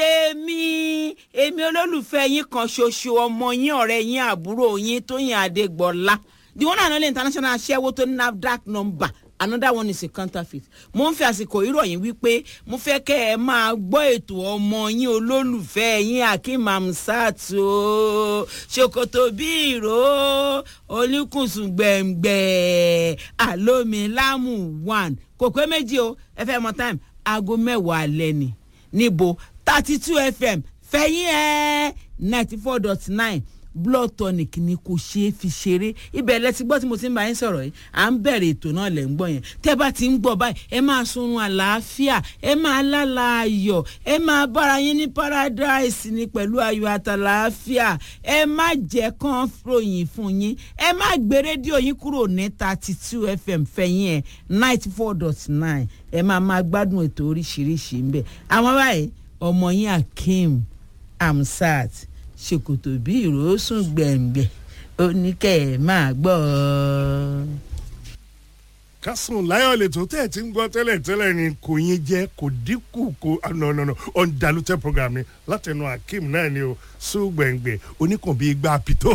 tèmi èmi olólùfẹ́ yín kan ṣoṣo ọmọ yín ọ̀rẹ́ yín àbúrò yín Tóyìn Adégbọlá the one and only international aṣẹ́wó tó ní NAFDAC number. Another one is a counterfeit. Mo ń fi àsìkò ìròyìn wípé mo fẹ́ kẹ́ ẹ máa gbọ́ ètò ọmọ yín olólùfẹ́ yín Akeem Hamzat o ṣòkòtò bí ìró olùkùnsùn gbẹ̀ngbẹ̀ àlómi lámù 1 kò pé méjì o ẹ fẹ́ mọ time aago 10 alẹ́ ni níbo 32 FM fẹ̀yìn 94.9 blood tonic ni kò ṣe fi ṣeré ibẹ̀ lẹ ti gbọ́ tí mo ti ń bá yín sọ̀rọ̀ yìí à ń bẹ̀rẹ̀ ètò náà lẹ̀ ń gbọ́ yẹn tẹ́ bá ti ń gbọ́ báyìí ẹ máa sunrun àlàáfíà ẹ máa lálà ayọ̀ ẹ máa bára yín ní paradise ni pẹ̀lú ayọ̀ àtàlàáfíà ẹ má jẹ́ kán ròyìn fún yín ẹ má gbé rédíò yín kúrò ní 32 FM fẹ̀yìn 94.9 ẹ máa gbádùn ètò oríṣiríṣi ń bẹ àwọn báyìí ọmọ yín Akeem Hamzat ṣòkòtò bí ìrosùn gbẹ̀ngbẹ̀ oníkẹ́ ẹ̀ máa gbọ́. Kásùn láyọ̀ lè tó tẹ̀ tí ń gbọ́ tẹ́lẹ̀ ni kò yín jẹ́ kò dínkù kò no undiluted program ni látẹnu Akeem náà ni o sùn gbẹ̀ngbẹ̀ oníkàn bí gbà pìtó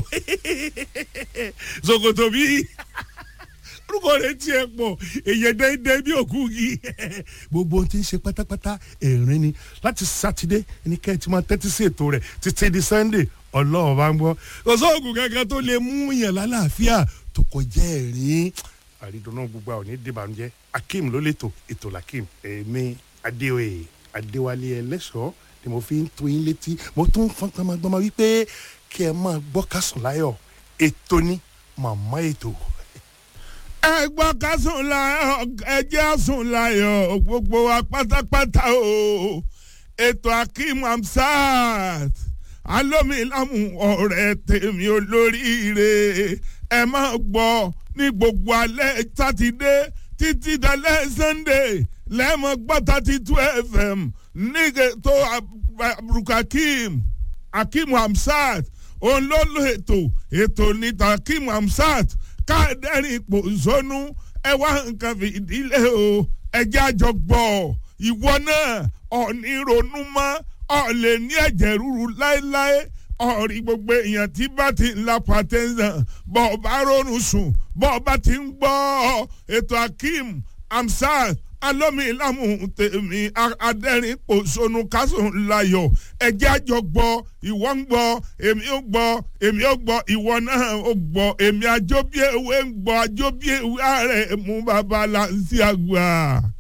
ṣòkòtò bí orúkọ rẹ̀ tiẹ̀ pọ̀ èyẹ dẹ́ndẹ́ bí òkú yìí gbogbo ohun tí ń ṣe pátápátá ẹ̀rín ni láti sátidé ní kẹ́ ẹ̀ tí máa tẹ́tí sí ètò rẹ̀ títí di Sunday Ọlọ́run bá ń gbọ́ kò sóògùn kankan tó lè mú yàn lálàáfíà tó kọjá ẹ̀rín àrídùnnú gbogbo àwọn onídìbànújẹ́ Akeem ló lẹ́tọ̀ ètò l'Akeem èmi Adéwálé Ẹlẹ́ṣọ́ ni mo fi ń tó yín létí mo tún fọ́n gbọmọgbọmọ wípé kí ẹ máa gbọ́ Kásùn Láyọ̀ ètò ní màmá ètò. Ẹ gbọ́ ká sùn láyọ̀ ẹ jẹ́ sùn láyọ̀ gbogbo wa pátápátá o ètò Akeem Hamzat alómilámù ọ̀rẹ́ tèmi olóríire ẹ máa gbọ́ ní gbogbo alẹ́ sátidé títí dalẹ́ Sunday lẹ́mọ̀ gbọ́ 32 FM ní ètò Akeem Hamzat òun ló lo ètò ní Akeem Hamzat káàdẹ́rìn ipò zónú ẹ wá nǹkan fìdílé o ẹjẹ́ àjọgbọ́ ìwọ náà ọ̀ní ronú mọ́ ọ̀lẹ̀ ní ẹ̀jẹ̀ ríru láéláé ọ̀rí gbogbo èèyàn tí bá ti ń la pàtẹ́sán bọ́ ọ bá ronú sùn bọ́ ọ bá ti ń gbọ́ ètò Akeem Hamzat alómilámù tèmi adẹ́rìn ipò zónú Kásùn Láyọ̀ ẹjẹ́ àjọgbọ́ ìwọ ń gbọ́ èmi ó gbọ́ ìwọ náà ó gbọ́ èmi àjọbí ewé ń gbọ́ àjọbí ewé ààrẹ mú bàbá là ń sí àgbà.